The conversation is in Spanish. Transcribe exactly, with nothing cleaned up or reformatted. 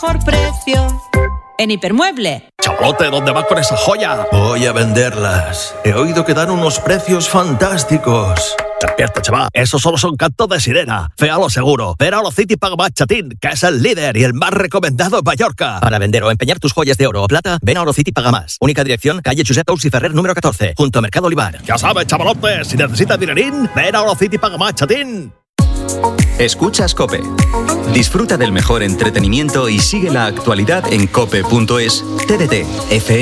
Mejor precio en Hipermueble. Chavalote, ¿dónde vas con esa joya? Voy a venderlas. He oído que dan unos precios fantásticos. Despierta, chaval. Esos solo son cantos de sirena. Féalo seguro. Ven a Orocity Paga Más Chatín, que es el líder y el más recomendado en Mallorca. Para vender o empeñar tus joyas de oro o plata, ven a Orocity Paga Más. Única dirección, calle Josep Tous y Ferrer número catorce, junto a Mercado Olivar. Ya sabes, chavalote, si necesitas dinerín, ven a Orocity Paga Más Chatín. Escuchas COPE. Disfruta del mejor entretenimiento y sigue la actualidad en cope punto es. T D T, F M.